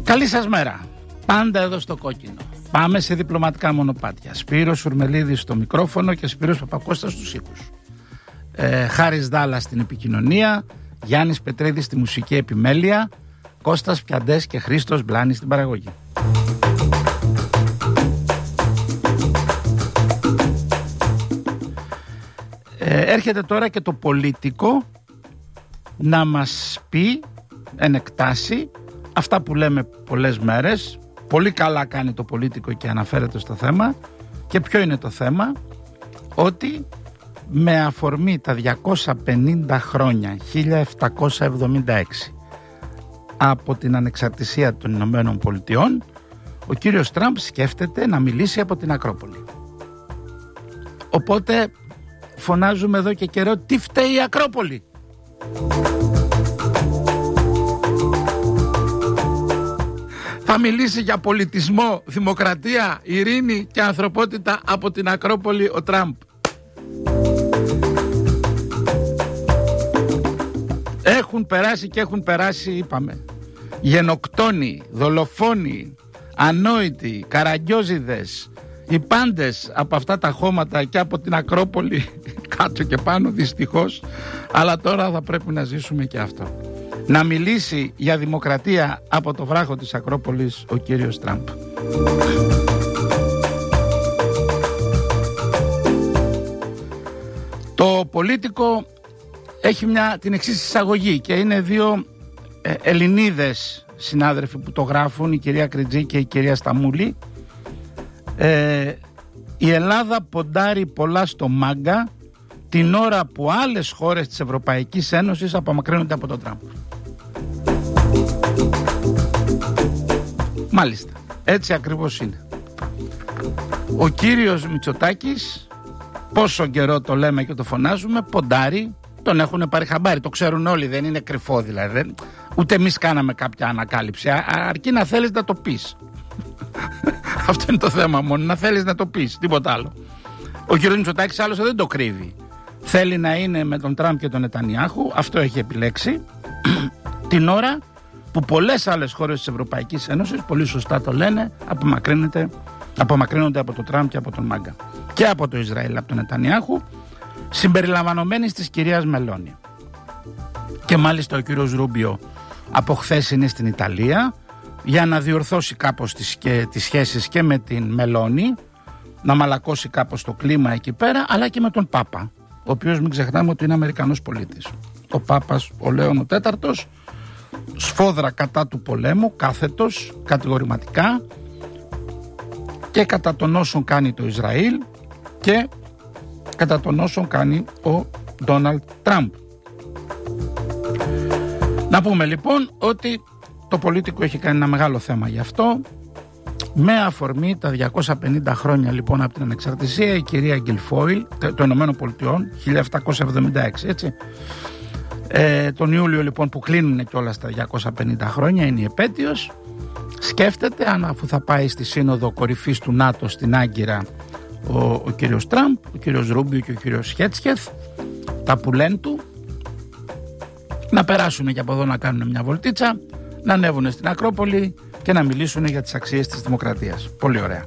Καλή σας μέρα. Πάντα εδώ στο κόκκινο. Πάμε σε διπλωματικά μονοπάτια. Σπύρος Σουρμελίδης στο μικρόφωνο και Σπύρος Παπακώστας στους ήχους. Χάρης Δάλλας στην επικοινωνία, Γιάννης Πετρίδης στη μουσική επιμέλεια, Κώστας Πιαντές και Χρήστος Μπλάνης στην παραγωγή. Έρχεται τώρα και το Πολίτικο να μας πει εν εκτάσει αυτά που λέμε πολλές μέρες. Πολύ καλά κάνει το Πολίτικο και αναφέρεται στο θέμα. Και ποιο είναι το θέμα? Ότι με αφορμή τα 250 χρόνια 1776 από την ανεξαρτησία των Ηνωμένων Πολιτειών, ο κύριος Τραμπ σκέφτεται να μιλήσει από την Ακρόπολη. Οπότε φωνάζουμε εδώ και καιρό, τι φταίει η Ακρόπολη? Θα μιλήσει για πολιτισμό, δημοκρατία, ειρήνη και ανθρωπότητα από την Ακρόπολη ο Τραμπ. Έχουν περάσει και έχουν περάσει, είπαμε, γενοκτόνοι, δολοφόνοι, ανόητοι, καραγκιόζιδες, οι πάντες από αυτά τα χώματα και από την Ακρόπολη κάτω και πάνω, δυστυχώς. Αλλά τώρα θα πρέπει να ζήσουμε και αυτό. Να μιλήσει για δημοκρατία από το βράχο της Ακρόπολης ο κύριος Τραμπ. Το Πολίτικο έχει την εξής εισαγωγή και είναι δύο Ελληνίδες συνάδελφοι που το γράφουν, η κυρία Κριτζή και η κυρία Σταμούλη. Η Ελλάδα ποντάρει πολλά στο μάγκα την ώρα που άλλες χώρες της Ευρωπαϊκής Ένωσης απομακρύνονται από τον Τραμπ. Μάλιστα, έτσι ακριβώς είναι. Ο κύριος Μητσοτάκης, πόσο καιρό το λέμε και το φωνάζουμε, ποντάρει, τον έχουν πάρει χαμπάρι, το ξέρουν όλοι, δεν είναι κρυφό δηλαδή. Ούτε εμείς κάναμε κάποια ανακάλυψη, αρκεί να θέλεις να το πεις. Αυτό είναι το θέμα μόνο, να θέλεις να το πεις, τίποτα άλλο. Ο κύριος Μητσοτάκης άλλωστε δεν το κρύβει. Θέλει να είναι με τον Τραμπ και τον Νετανιάχου, αυτό έχει επιλέξει, την ώρα που πολλές άλλες χώρες της Ευρωπαϊκής Ένωσης, πολύ σωστά το λένε, απομακρύνονται από τον Τραμπ και από τον Μάγκα. Και από το Ισραήλ, από τον Νετανιάχου, συμπεριλαμβανομένης της κυρίας Μελώνη. Και μάλιστα ο κύριος Ρούμπιο από χθες είναι στην Ιταλία για να διορθώσει κάπως τις σχέσεις και με την Μελώνη, να μαλακώσει κάπως το κλίμα εκεί πέρα, αλλά και με τον Πάπα, ο οποίος μην ξεχνάμε ότι είναι Αμερικανός πολίτης. Ο Πάπας, ο Λέων ο Τέταρτος, σφόδρα κατά του πολέμου, κάθετος, κατηγορηματικά και κατά των όσων κάνει το Ισραήλ και κατά των όσων κάνει ο Ντόναλντ Τραμπ. Να πούμε λοιπόν ότι το Πολίτικο έχει κάνει ένα μεγάλο θέμα γι' αυτό. Με αφορμή τα 250 χρόνια λοιπόν από την ανεξαρτησία, η κυρία Γκιλφόιλ των Ηνωμένων Πολιτειών, 1776, έτσι. Τον Ιούλιο λοιπόν που κλείνουν κιόλας τα 250 χρόνια, είναι η επέτειος, σκέφτεται αν αφού θα πάει στη σύνοδο κορυφής του ΝΑΤΟ στην Άγκυρα ο κύριος Τραμπ, ο κύριος Ρούμπιο και ο κύριος Σχέτσχεθ, τα που λένε του, να περάσουν και από εδώ να κάνουν μια βολτίτσα, να ανέβουν στην Ακρόπολη και να μιλήσουν για τις αξίες της δημοκρατίας. Πολύ ωραία.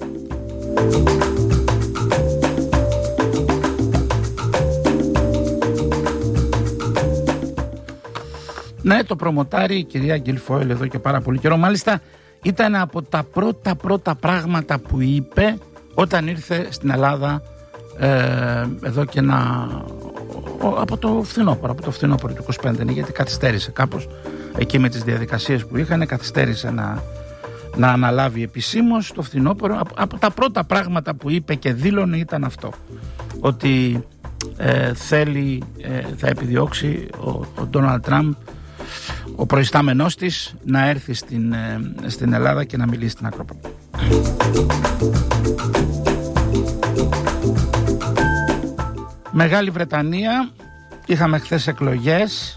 Ναι, το προμοτάρει η κυρία Γκιλφόιλ εδώ και πάρα πολύ καιρό. Μάλιστα ήταν από τα πρώτα πράγματα που είπε όταν ήρθε στην Ελλάδα εδώ και από το φθινόπωρο του 25, γιατί καθυστέρησε κάπως εκεί με τις διαδικασίες που είχαν, καθυστέρησε να αναλάβει επισήμως το φθινόπωρο. Από τα πρώτα πράγματα που είπε και δήλωνε ήταν αυτό, ότι θα επιδιώξει ο Ντόναλντ Τραμπ, ο προϊστάμενός της, να έρθει στην Ελλάδα και να μιλήσει στην Ακρόπολη. Μεγάλη Βρετανία, είχαμε χθες εκλογές,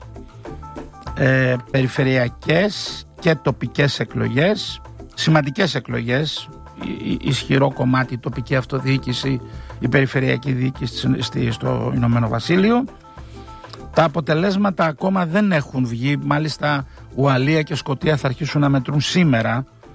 περιφερειακές και τοπικές εκλογές, σημαντικές εκλογές, ισχυρό κομμάτι η τοπική αυτοδιοίκηση, η περιφερειακή διοίκηση στο Ηνωμένο Βασίλειο. Τα αποτελέσματα ακόμα δεν έχουν βγει, μάλιστα Ουαλία και Σκωτία θα αρχίσουν να μετρούν σήμερα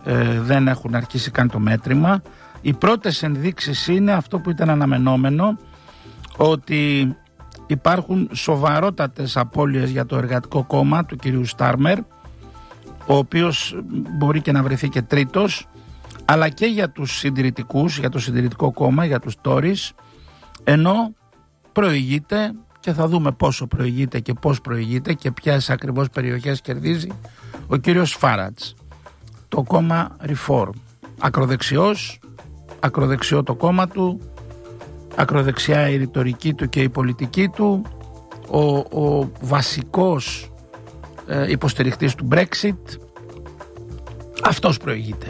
δεν έχουν αρχίσει καν το μέτρημα. Οι πρώτες ενδείξεις είναι αυτό που ήταν αναμενόμενο, ότι υπάρχουν σοβαρότατες απώλειες για το Εργατικό Κόμμα του κυρίου Στάρμερ, ο οποίος μπορεί και να βρεθεί και τρίτος, αλλά και για τους συντηρητικούς, για το Συντηρητικό Κόμμα, για τους Τόρις, ενώ προηγείται, και θα δούμε πόσο προηγείται και πώς προηγείται και ποιες ακριβώς περιοχές κερδίζει, ο κύριος Φάραντς. Το κόμμα Reform, ακροδεξιός, ακροδεξιό το κόμμα του, ακροδεξιά η ρητορική του και η πολιτική του, ο βασικός υποστηριχτής του Brexit, αυτός προηγείται.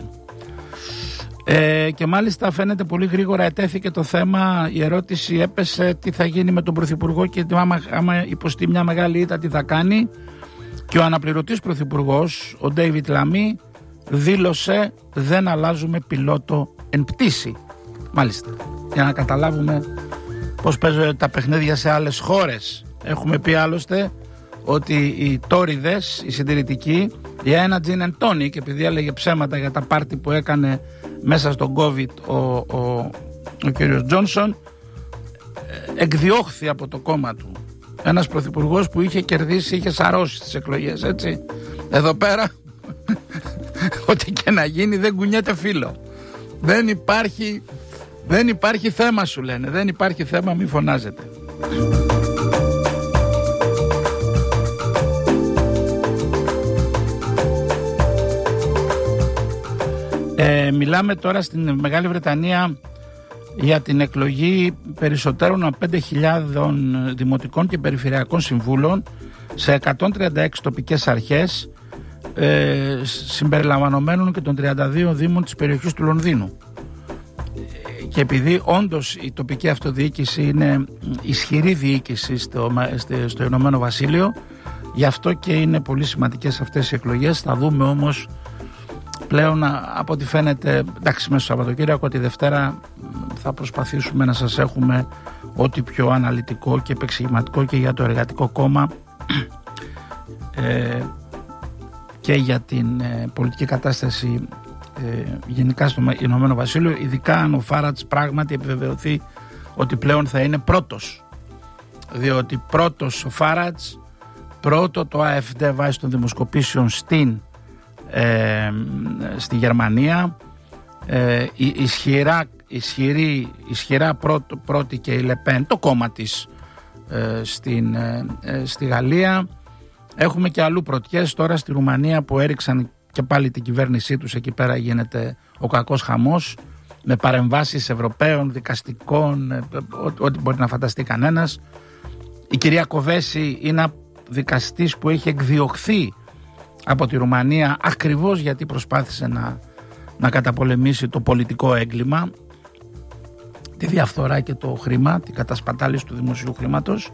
Και μάλιστα φαίνεται πολύ γρήγορα ετέθηκε το θέμα, η ερώτηση έπεσε τι θα γίνει με τον Πρωθυπουργό και άμα υποστεί μια μεγάλη ήττα τι θα κάνει, και ο αναπληρωτής Πρωθυπουργός, ο Ντέιβιτ Λαμί, δήλωσε δεν αλλάζουμε πιλότο εν πτήση. Μάλιστα, για να καταλάβουμε πώς παίζουν τα παιχνίδια σε άλλες χώρες. Έχουμε πει άλλωστε ότι οι τόριδες, οι συντηρητικοί, για ένα gin and tonic, επειδή έλεγε ψέματα για τα πάρτι που έκανε μέσα στον COVID ο κύριος Τζόνσον, εκδιώχθη από το κόμμα του. Ένας πρωθυπουργός που είχε κερδίσει, είχε σαρώσει τις εκλογές, έτσι. Εδώ πέρα ό,τι και να γίνει δεν κουνιέται φύλλο. Δεν υπάρχει θέμα, σου λένε. Δεν υπάρχει θέμα, μη φωνάζετε. Μιλάμε τώρα στην Μεγάλη Βρετανία για την εκλογή περισσότερων από 5.000 δημοτικών και περιφερειακών συμβούλων σε 136 τοπικές αρχές, συμπεριλαμβανομένων και των 32 δήμων της περιοχής του Λονδίνου. Και επειδή όντως η τοπική αυτοδιοίκηση είναι ισχυρή διοίκηση στο Ηνωμένο Βασίλειο, γι' αυτό και είναι πολύ σημαντικές αυτές οι εκλογές. Θα δούμε όμως πλέον, από ό,τι φαίνεται, εντάξει, μέσα στο Σαββατοκύριακο, τη Δευτέρα θα προσπαθήσουμε να σας έχουμε ό,τι πιο αναλυτικό και επεξηγηματικό και για το Εργατικό Κόμμα και για την πολιτική κατάσταση γενικά στο Ηνωμένο Βασίλειο, ειδικά αν ο Φάραντς πράγματι επιβεβαιωθεί ότι πλέον θα είναι πρώτος, διότι πρώτος ο Φάραντς, πρώτο το AfD βάσει των δημοσκοπήσεων στη Γερμανία, ισχυρά πρώτη και η Λεπέν, το κόμμα της, στη Γαλλία. Έχουμε και αλλού πρωτιές τώρα στη Ρουμανία που έριξαν και πάλι την κυβέρνησή τους. Εκεί πέρα γίνεται ο κακός χαμός με παρεμβάσεις Ευρωπαίων, δικαστικών, ό,τι μπορεί να φανταστεί κανένας. Η κυρία Κοβέση είναι δικαστής που έχει εκδιωχθεί από τη Ρουμανία ακριβώς γιατί προσπάθησε να καταπολεμήσει το πολιτικό έγκλημα, τη διαφθορά και το χρήμα, την κατασπατάληση του δημοσίου χρήματος,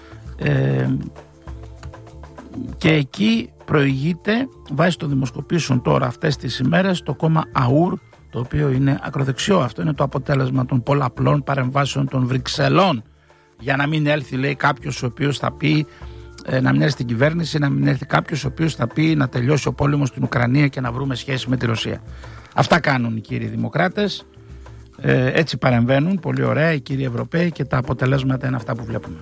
και εκεί προηγείται βάσει των δημοσκοπήσεων τώρα αυτές τις ημέρες το κόμμα ΑΟΥΡ, το οποίο είναι ακροδεξιό. Αυτό είναι το αποτέλεσμα των πολλαπλών παρεμβάσεων των Βρυξελών, για να μην έλθει, λέει, κάποιος ο οποίος θα πει να μην έρθει στην κυβέρνηση, να μην έρθει κάποιος ο οποίος θα πει να τελειώσει ο πόλεμος στην Ουκρανία και να βρούμε σχέση με τη Ρωσία. Αυτά κάνουν οι κύριοι δημοκράτες, έτσι παρεμβαίνουν πολύ ωραία οι κύριοι Ευρωπαίοι, και τα αποτελέσματα είναι αυτά που βλέπουμε.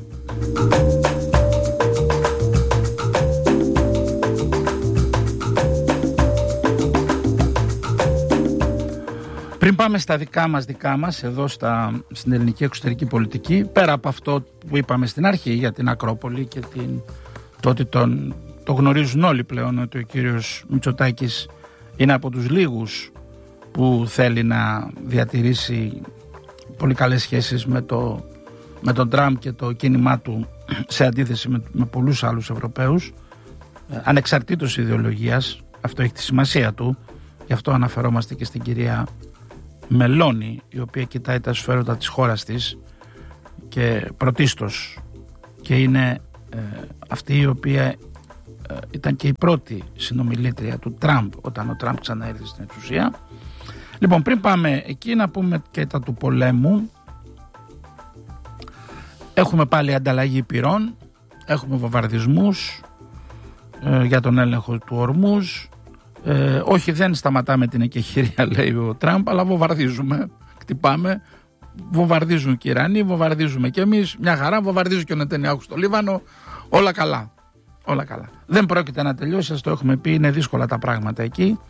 Πριν πάμε στα δικά μας εδώ στην ελληνική εξωτερική πολιτική, πέρα από αυτό που είπαμε στην αρχή για την Ακρόπολη και το ότι το γνωρίζουν όλοι πλέον, ότι ο κύριος Μητσοτάκης είναι από τους λίγους που θέλει να διατηρήσει πολύ καλές σχέσεις με τον Τραμπ και το κίνημά του, σε αντίθεση με πολλούς άλλους Ευρωπαίους, ανεξαρτήτως ιδεολογίας. Αυτό έχει τη σημασία του, γι' αυτό αναφερόμαστε και στην κυρία Μελώνη, η οποία κοιτάει τα συμφέροντα της χώρας της και πρωτίστως, και είναι αυτή η οποία ήταν και η πρώτη συνομιλήτρια του Τραμπ όταν ο Τραμπ ξαναήρθε στην εξουσία. Λοιπόν, πριν πάμε εκεί να πούμε και τα του πολέμου. Έχουμε πάλι ανταλλαγή πυρών, έχουμε βομβαρδισμούς για τον έλεγχο του Ορμούζ, Όχι, δεν σταματάμε την εκεχηρία, λέει ο Τραμπ, αλλά βομβαρδίζουμε, χτυπάμε, βομβαρδίζουν και οι Ιρανοί, βομβαρδίζουμε και εμείς, μια χαρά, βομβαρδίζει και ο Νετανιάχου στο Λίβανο, όλα καλά. Όλα καλά. Δεν πρόκειται να τελειώσει, σας το έχουμε πει, είναι δύσκολα τα πράγματα εκεί.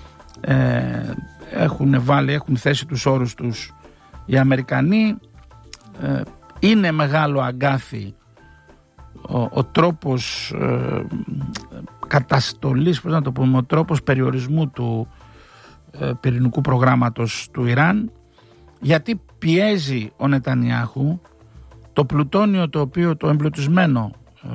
Έχουν θέσει τους όρους τους οι Αμερικανοί. Είναι μεγάλο αγκάθι ο τρόπος καταστολής, πώς να το πούμε, ο τρόπος περιορισμού του πυρηνικού προγράμματος του Ιράν, γιατί πιέζει ο Νετανιάχου το πλουτόνιο, το εμπλουτισμένο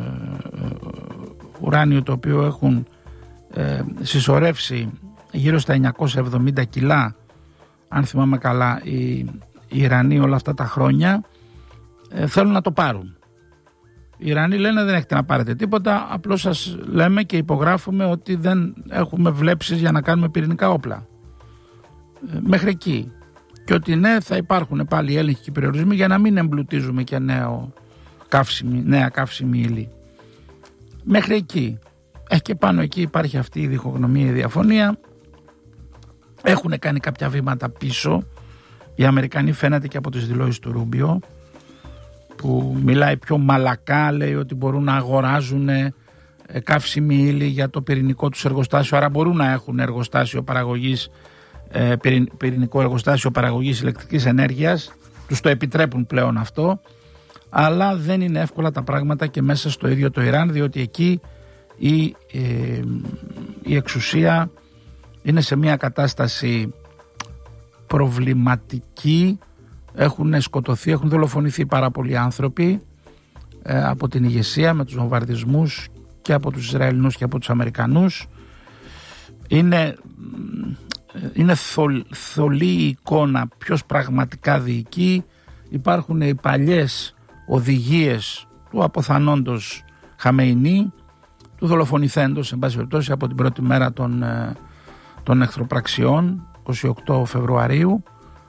ουράνιο, το οποίο έχουν συσσωρεύσει γύρω στα 970 κιλά, αν θυμάμαι καλά, οι Ιρανοί όλα αυτά τα χρόνια, θέλουν να το πάρουν. Οι Ιρανοί λένε δεν έχετε να πάρετε τίποτα, απλώς σας λέμε και υπογράφουμε ότι δεν έχουμε βλέψεις για να κάνουμε πυρηνικά όπλα. Μέχρι εκεί. Και ότι ναι, θα υπάρχουν πάλι έλεγχοι και περιορισμοί για να μην εμπλουτίζουμε και νέα καύσιμη ύλη. Μέχρι εκεί. Και πάνω εκεί υπάρχει αυτή η διχογνωμία, η διαφωνία. Έχουν κάνει κάποια βήματα πίσω. Οι Αμερικανοί, φαίνεται και από τις δηλώσεις του Ρούμπιο, που μιλάει πιο μαλακά, λέει ότι μπορούν να αγοράζουν καύσιμη ύλη για το πυρηνικό τους εργοστάσιο, άρα μπορούν να έχουν εργοστάσιο παραγωγής, πυρηνικό εργοστάσιο παραγωγής ηλεκτρικής ενέργειας, τους το επιτρέπουν πλέον αυτό, αλλά δεν είναι εύκολα τα πράγματα και μέσα στο ίδιο το Ιράν, διότι εκεί η εξουσία είναι σε μια κατάσταση προβληματική. Έχουν σκοτωθεί, έχουν δολοφονηθεί πάρα πολλοί άνθρωποι από την ηγεσία με τους βομβαρδισμούς και από τους Ισραηλινούς και από τους Αμερικανούς. Είναι θολή η εικόνα ποιος πραγματικά διοικεί. Υπάρχουν οι παλιές οδηγίες του αποθανόντος Χαμεϊνί, του δολοφονηθέντος, εν πάση περιπτώσει, από την πρώτη μέρα των εχθροπραξιών, 28 Φεβρουαρίου.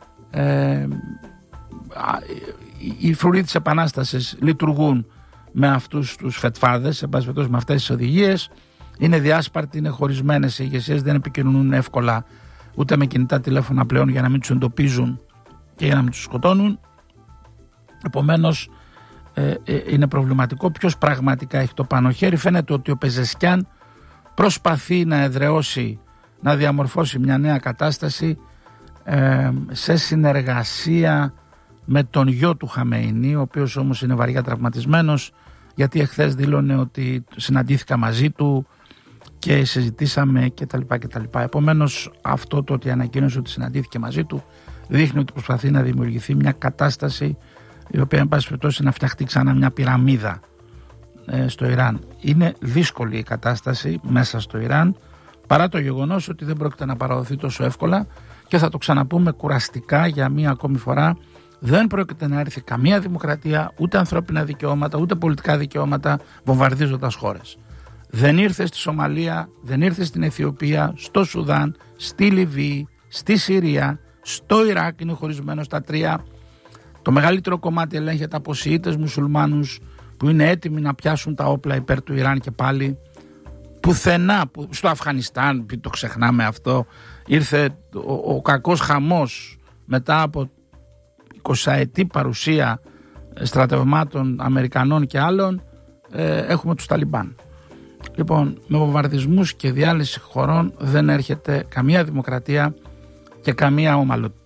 Οι φρουροί της Επανάστασης λειτουργούν με αυτούς τους φετφάδες, εν πάση περιπτώσει, με αυτές τις οδηγίες. Είναι διάσπαρτοι, είναι χωρισμένες οι ηγεσίες, δεν επικοινωνούν εύκολα ούτε με κινητά τηλέφωνα πλέον για να μην τους εντοπίζουν και για να μην τους σκοτώνουν. Επομένως είναι προβληματικό ποιος πραγματικά έχει το πάνω χέρι. Φαίνεται ότι ο Πεζεσκιάν προσπαθεί να εδραιώσει, να διαμορφώσει μια νέα κατάσταση σε συνεργασία με τον γιο του Χαμεϊνί, ο οποίος όμως είναι βαριά τραυματισμένος, γιατί εχθές δήλωνε ότι συναντήθηκα μαζί του και συζητήσαμε κτλ. Επομένως αυτό το ότι ανακοίνωσε ότι συναντήθηκε μαζί του δείχνει ότι προσπαθεί να δημιουργηθεί μια κατάσταση η οποία εν πάση περιπτώσει να φτιαχτεί ξανά μια πυραμίδα στο Ιράν. Είναι δύσκολη η κατάσταση μέσα στο Ιράν, παρά το γεγονός ότι δεν πρόκειται να παραδοθεί τόσο εύκολα, και θα το ξαναπούμε κουραστικά για μία ακόμη φορά. Δεν πρόκειται να έρθει καμία δημοκρατία, ούτε ανθρώπινα δικαιώματα, ούτε πολιτικά δικαιώματα βομβαρδίζοντας χώρες. Δεν ήρθε στη Σομαλία, δεν ήρθε στην Αιθιοπία, στο Σουδάν, στη Λιβύη, στη Συρία, στο Ιράκ, είναι χωρισμένο στα τρία. Το μεγαλύτερο κομμάτι ελέγχεται από Σιήτες μουσουλμάνους που είναι έτοιμοι να πιάσουν τα όπλα υπέρ του Ιράν και πάλι. Πουθενά, στο Αφγανιστάν, το ξεχνάμε αυτό, ήρθε ο κακός χαμός μετά από 20 ετή παρουσία στρατευμάτων Αμερικανών και άλλων. Έχουμε τους Ταλιμπάν. Λοιπόν, με βομβαρδισμούς και διάλυση χωρών δεν έρχεται καμία δημοκρατία και καμία ομαλότητα.